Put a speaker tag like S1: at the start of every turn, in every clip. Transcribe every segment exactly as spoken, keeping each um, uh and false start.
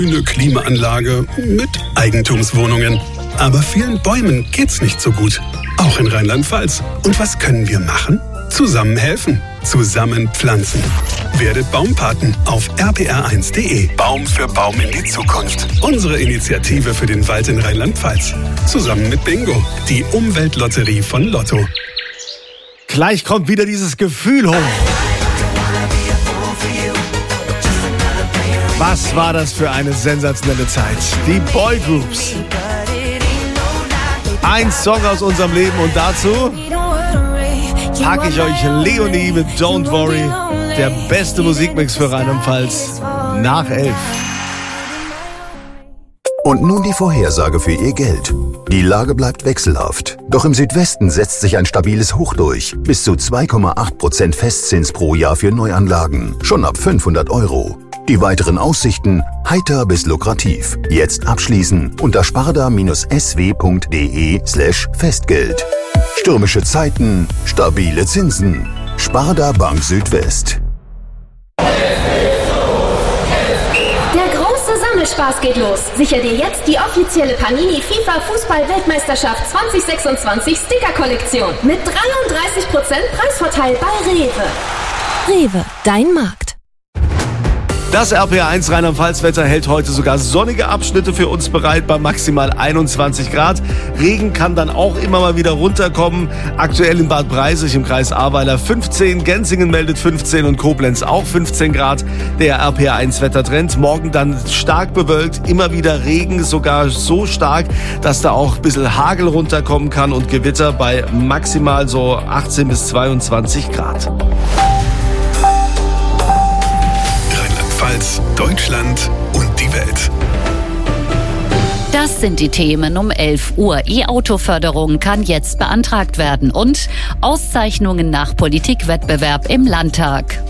S1: Eine Klimaanlage mit Eigentumswohnungen. Aber vielen Bäumen geht's nicht so gut. Auch in Rheinland-Pfalz. Und was können wir machen? Zusammen helfen. Zusammen pflanzen. Werdet Baumpaten auf r p r eins punkt d e. Baum für Baum in die Zukunft. Unsere Initiative für den Wald in Rheinland-Pfalz. Zusammen mit Bingo, die Umweltlotterie von Lotto.
S2: Gleich kommt wieder dieses Gefühl hoch. Was war das für eine sensationelle Zeit? Die Boygroups. Ein Song aus unserem Leben und dazu packe ich euch Leonie mit Don't Worry. Der beste Musikmix für Rheinland-Pfalz nach elf.
S3: Und nun die Vorhersage für Ihr Geld. Die Lage bleibt wechselhaft. Doch im Südwesten setzt sich ein stabiles Hoch durch. Bis zu zwei Komma acht Prozent Festzins pro Jahr für Neuanlagen. Schon ab fünfhundert Euro. Die weiteren Aussichten heiter bis lukrativ. Jetzt abschließen unter sparda-sw punkt de slash Festgeld. Stürmische Zeiten, stabile Zinsen. Sparda Bank Südwest.
S4: Spaß geht los. Sicher dir jetzt die offizielle Panini FIFA Fußball-Weltmeisterschaft zwanzig sechsundzwanzig Sticker-Kollektion mit dreiunddreißig Prozent Preisvorteil bei Rewe.
S5: Rewe, dein Markt.
S2: Das R P R eins Rheinland-Pfalz-Wetter hält heute sogar sonnige Abschnitte für uns bereit bei maximal einundzwanzig Grad. Regen kann dann auch immer mal wieder runterkommen. Aktuell in Bad Breisig im Kreis Ahrweiler fünfzehn, Genzingen meldet fünfzehn und Koblenz auch fünfzehn Grad. Der R P R eins Wettertrend. Morgen dann stark bewölkt, immer wieder Regen, sogar so stark, dass da auch ein bisschen Hagel runterkommen kann und Gewitter bei maximal so achtzehn bis zweiundzwanzig Grad.
S1: Deutschland und die Welt.
S6: Das sind die Themen um elf Uhr. E-Auto-Förderung kann jetzt beantragt werden und Auszeichnungen nach Politikwettbewerb im Landtag.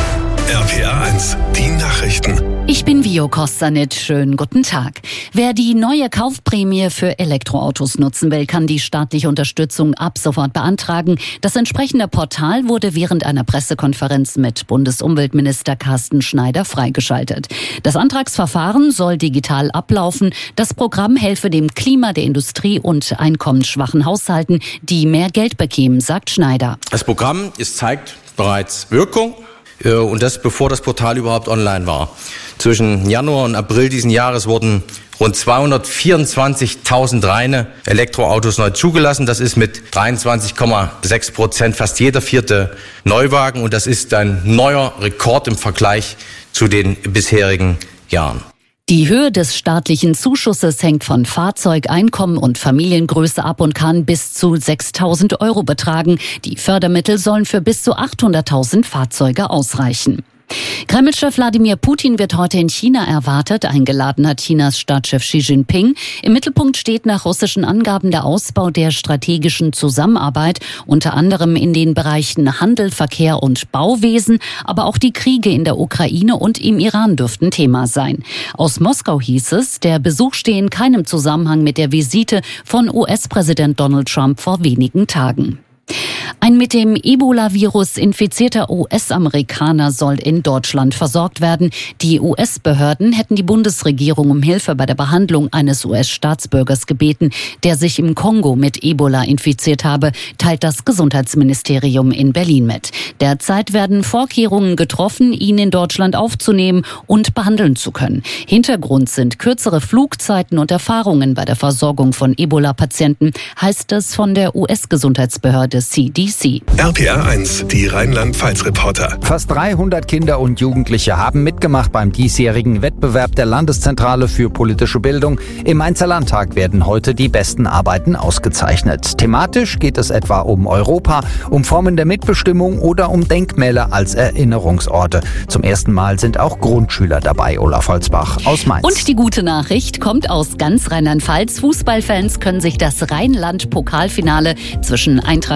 S1: R P R eins, die Nachrichten.
S6: Ich bin Vio Kostanic. Schönen guten Tag. Wer die neue Kaufprämie für Elektroautos nutzen will, kann die staatliche Unterstützung ab sofort beantragen. Das entsprechende Portal wurde während einer Pressekonferenz mit Bundesumweltminister Carsten Schneider freigeschaltet. Das Antragsverfahren soll digital ablaufen. Das Programm helfe dem Klima der Industrie und einkommensschwachen Haushalten, die mehr Geld bekämen, sagt Schneider.
S7: Das Programm ist, zeigt bereits Wirkung. Und das, bevor das Portal überhaupt online war. Zwischen Januar und April diesen Jahres wurden rund zweihundertvierundzwanzigtausend reine Elektroautos neu zugelassen. Das ist mit dreiundzwanzig Komma sechs Prozent fast jeder vierte Neuwagen. Und das ist ein neuer Rekord im Vergleich zu den bisherigen Jahren.
S6: Die Höhe des staatlichen Zuschusses hängt von Fahrzeugeinkommen und Familiengröße ab und kann bis zu sechstausend Euro betragen. Die Fördermittel sollen für bis zu achthunderttausend Fahrzeuge ausreichen. Kreml-Chef Wladimir Putin wird heute in China erwartet. Eingeladen hat Chinas Staatschef Xi Jinping. Im Mittelpunkt steht nach russischen Angaben der Ausbau der strategischen Zusammenarbeit, unter anderem in den Bereichen Handel, Verkehr und Bauwesen. Aber auch die Kriege in der Ukraine und im Iran dürften Thema sein. Aus Moskau hieß es, der Besuch stehe in keinem Zusammenhang mit der Visite von U S-Präsident Donald Trump vor wenigen Tagen. Ein mit dem Ebola-Virus infizierter U S-Amerikaner soll in Deutschland versorgt werden. Die U S-Behörden hätten die Bundesregierung um Hilfe bei der Behandlung eines U S-Staatsbürgers gebeten, der sich im Kongo mit Ebola infiziert habe, teilt das Gesundheitsministerium in Berlin mit. Derzeit werden Vorkehrungen getroffen, ihn in Deutschland aufzunehmen und behandeln zu können. Hintergrund sind kürzere Flugzeiten und Erfahrungen bei der Versorgung von Ebola-Patienten, heißt es von der U S-Gesundheitsbehörde C D C.
S1: R P R eins, die Rheinland-Pfalz-Reporter.
S8: Fast dreihundert Kinder und Jugendliche haben mitgemacht beim diesjährigen Wettbewerb der Landeszentrale für politische Bildung. Im Mainzer Landtag werden heute die besten Arbeiten ausgezeichnet. Thematisch geht es etwa um Europa, um Formen der Mitbestimmung oder um Denkmäler als Erinnerungsorte. Zum ersten Mal sind auch Grundschüler dabei, Olaf Holzbach aus Mainz.
S6: Und die gute Nachricht kommt aus ganz Rheinland-Pfalz. Fußballfans können sich das Rheinland-Pokalfinale zwischen Eintracht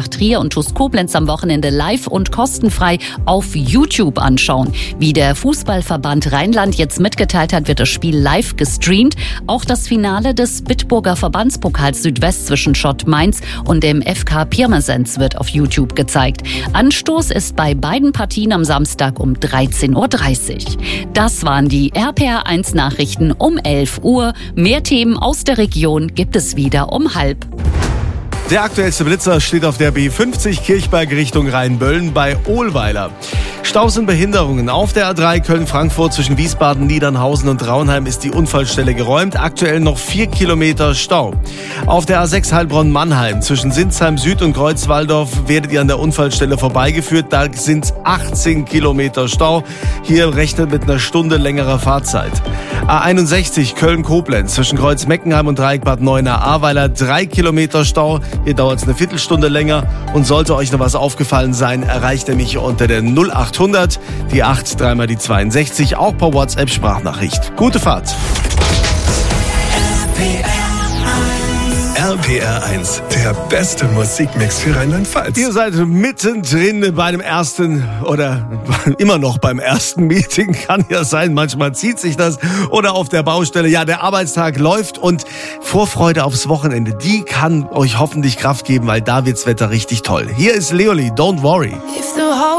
S6: Trier und TuS Koblenz am Wochenende live und kostenfrei auf YouTube anschauen. Wie der Fußballverband Rheinland jetzt mitgeteilt hat, wird das Spiel live gestreamt. Auch das Finale des Bitburger Verbandspokals Südwest zwischen Schott Mainz und dem F K Pirmasens wird auf YouTube gezeigt. Anstoß ist bei beiden Partien am Samstag um dreizehn Uhr dreißig. Das waren die R P R eins Nachrichten um elf Uhr. Mehr Themen aus der Region gibt es wieder um halb.
S2: Der aktuellste Blitzer steht auf der B fünfzig Kirchberg Richtung Rheinböllen bei Ohlweiler. Staus und Behinderungen. Auf der A drei Köln-Frankfurt zwischen Wiesbaden, Niedernhausen und Traunheim ist die Unfallstelle geräumt. Aktuell noch vier Kilometer Stau. Auf der A sechs Heilbronn-Mannheim zwischen Sinsheim Süd und Kreuzwaldorf werdet ihr an der Unfallstelle vorbeigeführt. Da sind achtzehn Kilometer Stau. Hier rechnet mit einer Stunde längerer Fahrzeit. A einundsechzig Köln-Koblenz zwischen Kreuz-Meckenheim und Dreieckbad Neuenahr-Ahrweiler drei Kilometer Stau. Hier dauert es eine Viertelstunde länger. Und sollte euch noch was aufgefallen sein, erreicht ihr mich unter der null achthundert, die acht, dreimal die zweiundsechzig, auch per WhatsApp-Sprachnachricht. Gute Fahrt.
S1: R P R eins, der beste Musikmix für Rheinland-Pfalz.
S2: Ihr seid mittendrin bei dem ersten oder immer noch beim ersten Meeting, kann ja sein, manchmal zieht sich das, oder auf der Baustelle. Ja, der Arbeitstag läuft und Vorfreude aufs Wochenende, die kann euch hoffentlich Kraft geben, weil da wird's Wetter richtig toll. Hier ist Leoli, Don't Worry.